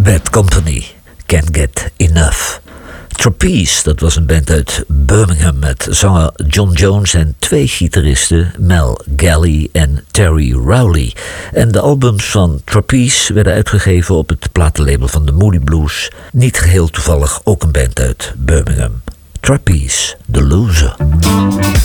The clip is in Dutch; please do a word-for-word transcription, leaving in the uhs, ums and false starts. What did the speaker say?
Bad Company, Can't Get Enough. Trapeze, dat was een band uit Birmingham met zanger John Jones en twee gitaristen, Mel Galley en Terry Rowley. En de albums van Trapeze werden uitgegeven op het platenlabel van de Moody Blues. Niet geheel toevallig ook een band uit Birmingham. Trapeze, The Loser.